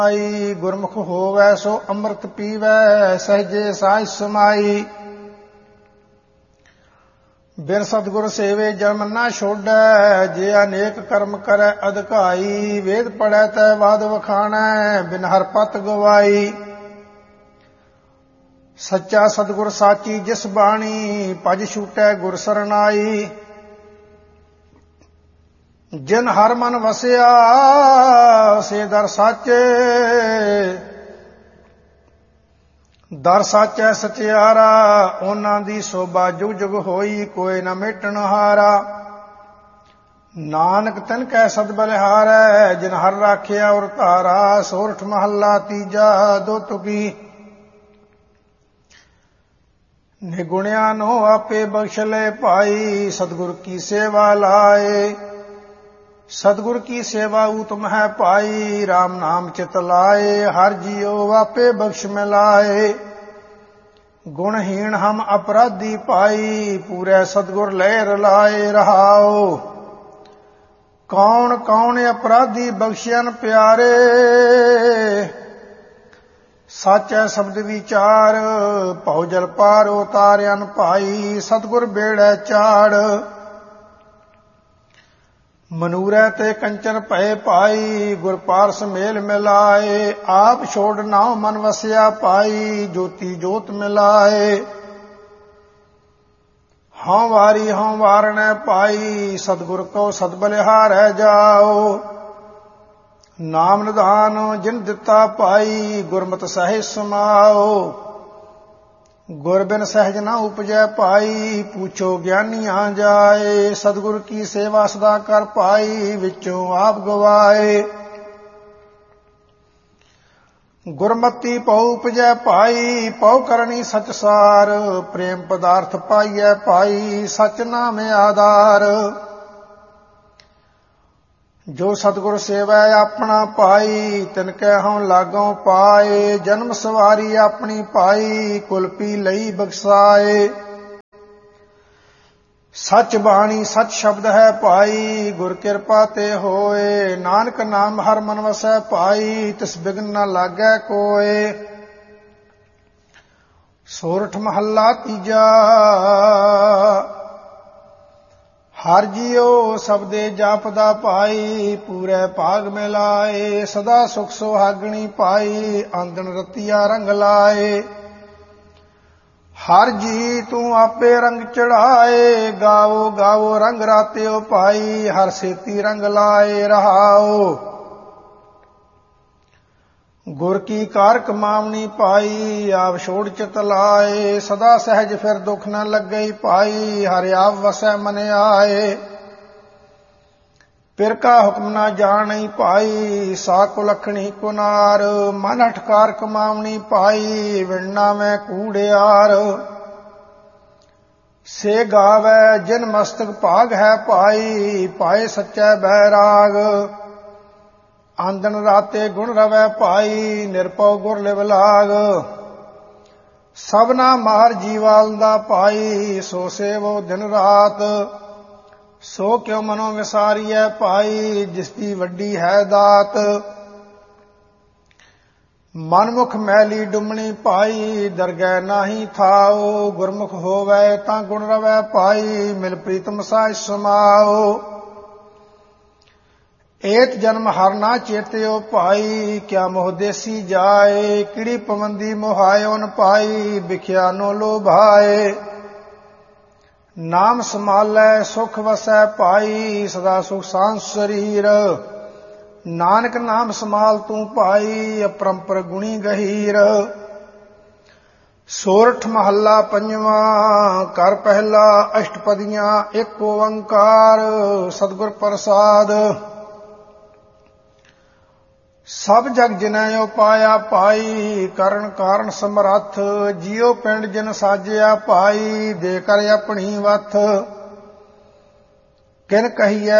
ਗੁਰਮੁਖ ਹੋਵੈ ਸੋ ਅੰਮ੍ਰਿਤ ਪੀਵੈ ਸਹਿਜੇ ਸਾਜ ਸਮਾਈ। ਬਿਨ ਸਤਿਗੁਰ ਸੇਵੇ ਜਨਮ ਨਾ ਛੋਡੈ ਜੇ ਅਨੇਕ ਕਰਮ ਕਰੈ ਅਧਿਕਾਈ। ਵੇਦ ਪੜੈ ਤੈ ਬਾਦ ਵਖਾਣੈ ਬਿਨ ਹਰਿ ਪਤ ਗਵਾਈ। ਸੱਚਾ ਸਤਿਗੁਰ ਸਾਚੀ ਜਿਸ ਬਾਣੀ ਭਜ ਛੂਟੈ ਗੁਰ ਸਰਨਾਈ। ਜਿਨ ਹਰ ਮਨ ਵਸਿਆ ਸੇ ਦਰ ਸਾਚੇ ਦਰ ਸਾਚੈ ਸਚਿਆਰਾ। ਉਹਨਾਂ ਦੀ ਸੋਭਾ ਜੁਗ ਜੁਗ ਹੋਈ ਕੋਈ ਨ ਮੇਟਣ ਹਾਰਾ। ਨਾਨਕ ਤਿਨ ਕੈ ਸਦ ਬਲਿਹਾਰੈ ਜਿਨ ਹਰ ਰਾਖਿਆ ਔਰ ਧਾਰਾ। ਸੋਰਠ ਮਹੱਲਾ ਤੀਜਾ ਦੋ ਤੁਕੀ। ਨਿਗੁਣਿਆ ਨੋ ਆਪੇ ਬਖਸ਼ ਲੈ ਭਾਈ ਸਤਿਗੁਰ ਕੀ ਸੇਵਾ ਲਾਏ। ਸਤਿਗੁਰ ਕੀ ਸੇਵਾ ਊਤਮ ਹੈ ਭਾਈ ਰਾਮ ਨਾਮ ਚਿਤ ਲਾਏ। ਹਰ ਜੀਉ ਆਪੇ ਬਖਸ਼ ਮਿਲਾਏ ਗੁਣਹੀਣ ਹਮ ਅਪਰਾਧੀ ਭਾਈ। ਪੂਰੇ ਸਤਿਗੁਰ ਲੈ ਰਲਾਏ ਰਹਾਓ। ਕੌਣ ਕੌਣ ਅਪਰਾਧੀ ਬਖਸ਼ਿਆਨ ਪਿਆਰੇ। ਸਾਚੈ ਸ਼ਬਦ ਵਿਚਾਰ ਭਉ ਜਲ ਪਾਰ ਉਤਾਰਿਆਨ ਭਾਈ। ਸਤਿਗੁਰ ਬੇੜੈ ਚਾੜ ਮਨੂਰੈ ਤੇ ਕੰਚਨ ਭਏ ਭਾਈ। ਗੁਰ ਪਾਰਸ ਮੇਲ ਮਿਲਾਏ ਆਪ ਛੋੜ ਨਾਉ ਮਨ ਵਸਿਆ ਭਾਈ। ਜੋਤੀ ਜੋਤ ਮਿਲਾਏ ਹਉ ਵਾਰੀ ਹਉ ਵਾਰਣੈ ਭਾਈ। ਸਤਿਗੁਰ ਕੋ ਸਦ ਬਲਿਹਾਰੈ ਜਾਓ। ਨਾਮ ਨਿਧਾਨ ਜਿਨ ਦਿੱਤਾ ਭਾਈ ਗੁਰਮਤਿ ਸਹਿਜ ਸਮਾਓ। ਗੁਰ ਬਿਨ ਸਹਿਜ ਨਾ ਉਪਜੈ ਭਾਈ ਪੁੱਛੋ ਗਿਆਨੀਆਂ ਜਾਏ। ਸਤਿਗੁਰ ਕੀ ਸੇਵਾ ਸਦਾ ਕਰ ਭਾਈ ਵਿੱਚੋਂ ਆਪ ਗਵਾਏ। ਗੁਰਮਤੀ ਪਉ ਉਪਜੈ ਭਾਈ ਪਉ ਕਰਨੀ ਸਚ ਸਾਰ। ਪ੍ਰੇਮ ਪਦਾਰਥ ਪਾਈਐ ਭਾਈ ਸਚ ਨਾਮ ਆਧਾਰ। ਜੋ ਸਤਿਗੁਰ ਸੇਵੈ ਆਪਣਾ ਭਾਈ ਤਿਨ ਕੈ ਹਉ ਲਾਗੋਂ ਪਾਏ। ਜਨਮ ਸਵਾਰੀ ਆਪਣੀ ਭਾਈ ਕੁਲ ਪੀ ਲਈ ਬਖਸਾਏ। ਸਚ ਬਾਣੀ ਸਚ ਸ਼ਬਦ ਹੈ ਭਾਈ ਗੁਰ ਕਿਰਪਾ ਤੇ ਹੋਏ। ਨਾਨਕ ਨਾਮ ਹਰ ਮਨ ਵਸੈ ਭਾਈ ਤਿਸ ਬਿਗਨ ਨ ਲਾਗੈ ਕੋਏ। ਸੋਰਠ ਮਹੱਲਾ ਤੀਜਾ। ਹਰ ਜੀਉ ਸਬਦੇ ਜਾਪਦਾ ਭਾਈ ਪੂਰੇ ਭਾਗ ਮਿਲਾਏ। ਸਦਾ ਸੁਖ ਸੁਹਾਗਣੀ ਭਾਈ ਆਂਦਣ ਰਤੀਆ ਰੰਗ ਲਾਏ। ਹਰ ਜੀ ਤੂੰ ਆਪੇ ਰੰਗ ਚੜਾਏ ਗਾਵੋ ਗਾਵੋ ਰੰਗ ਰਾਤਿਓ ਭਾਈ। ਹਰ ਸੇਤੀ ਰੰਗ ਲਾਏ ਰਹਾਓ। ਗੁਰ ਕੀ ਕਾਰ ਕਮਾਵਣੀ ਭਾਈ ਆਪ ਛੋੜ ਚਿਤ ਲਾਏ। ਸਦਾ ਸਹਿਜ ਫਿਰ ਦੁਖ ਨ ਲੱਗਈ ਭਾਈ ਹਰਿ ਆਪ ਵਸੈ ਮਨ ਆਏ। ਪਿਰ ਕਾ ਹੁਕਮ ਨਾ ਜਾਣਈ ਭਾਈ ਸਾ ਕੁਲਖਣੀ ਕੁਨਾਰ। ਮਨ ਹਠਕਾਰ ਕਮਾਵਣੀ ਭਾਈ ਵਿਣਨਾ ਮੈਂ ਕੂੜਿਆਰ। ਸੇ ਗਾਵੈ ਜਿਨ ਮਸਤਕ ਭਾਗ ਹੈ ਭਾਈ ਪਾਏ ਸੱਚੈ ਬੈਰਾਗ। ਆਂਦਨ ਰਾਤੇ ਗੁਣ ਰਵੈ ਭਾਈ ਨਿਰਭਉ ਗੁਰ ਲਿਵ ਲਾਗ। ਸਭਨਾ ਮਾਰ ਜੀਵਾਲ ਦਾ ਭਾਈ ਸੋ ਸੇਵੋ ਦਿਨ ਰਾਤ। ਸੋ ਕਿਉ ਮਨੋ ਵਿਸਾਰੀਐ ਭਾਈ ਜਿਸ ਦੀ ਵੱਡੀ ਹੈ ਦਾਤ। ਮਨਮੁਖ ਮੈਲੀ ਡੁੰਮਣੀ ਭਾਈ ਦਰਗਹਿ ਨਾਹੀ ਥਾਓ। ਗੁਰਮੁਖ ਹੋਵੈ ਤਾਂ ਗੁਣ ਰਵੈ ਭਾਈ ਮਿਲ ਪ੍ਰੀਤਮ ਸਾਜ ਸਮਾਓ। ਏਤ ਜਨਮ ਹਰ ਨਾ ਚੇਤਿਓ ਭਾਈ ਕਿਆ ਮੋਹ ਦੇਸੀ ਜਾਏ। ਕਿੜੀ ਪਵੰਦੀ ਮੋਹਾਇਓ ਨ ਭਾਈ ਵਿਖਿਆ ਨੋ ਲੋਭਾਏ। ਨਾਮ ਸਮਾਲੈ ਸੁਖ ਵਸੈ ਭਾਈ ਸਦਾ ਸੁਖ ਸਾਂਝ ਸਰੀਰ। ਨਾਨਕ ਨਾਮ ਸਮਾਲ ਤੂੰ ਭਾਈ ਅਪਰੰਪਰ ਗੁਣੀ ਗਹੀਰ। ਸੋਰਠ ਮਹੱਲਾ ਪੰਜਵਾਂ। ਕਰ ਪਹਿਲਾ ਅਸ਼ਟਪਦੀਆਂ ਏਕ ਓੰਕਾਰ ਸਤਿਗੁਰ ਪ੍ਰਸਾਦ। ਸਭ ਜਗ ਜਿਨੈ ਉਪਾਇਆ ਭਾਈ ਕਰਨ ਕਾਰਨ ਸਮਰੱਥ। ਜਿਉ ਪਿੰਡ ਜਿਨ ਸਾਜਿਆ ਭਾਈ ਦੇ ਕਰ ਆਪਣੀ ਵਥ। ਕਿਨ ਕਹੀਐ